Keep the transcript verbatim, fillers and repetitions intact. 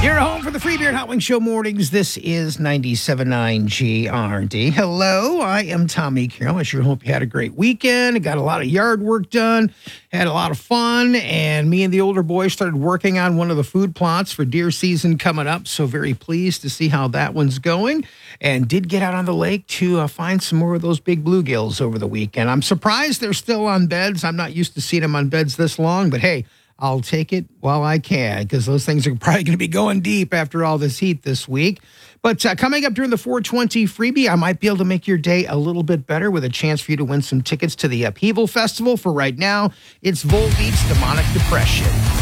You're home for the Free Beer and Hot Wing Show mornings. This is ninety-seven point nine G R D. Hello, I am Tommy Carroll. I sure hope you had a great weekend. Got a lot of yard work done, had a lot of fun, and me and the older boys started working on one of the food plots for deer season coming up, so very pleased to see how that one's going, and did get out on the lake to uh, find some more of those big bluegills over the weekend. I'm surprised they're still on beds. I'm not used to seeing them on beds this long, but hey, I'll take it while I can because those things are probably going to be going deep after all this heat this week. But uh, coming up during the four twenty freebie, I might be able to make your day a little bit better with a chance for you to win some tickets to the Upheaval Festival. For right now, it's Volbeat's Demonic Depression.